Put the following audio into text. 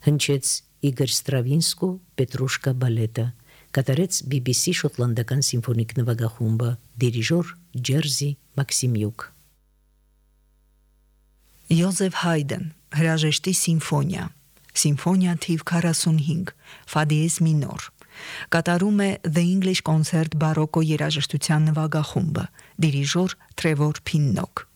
հնչեց Իգոր Ստրավինսկու Պետրուշկա բալետը, կատարեց BBC շոտլանդական սիմֆոնիկ նվագախումբը, դիրիժոր Ջերզի Մաքսիմյուկ։ Յոզեֆ Հայդեն, հրաժեշտի սիմֆոնիա, սիմֆոնիա թիվ 45, ֆա դիեզ մինոր, կատարում է The English Concert բարոկո երաժշտության նվագախումբը, դիրիժոր Տրևոր Փիննոկ։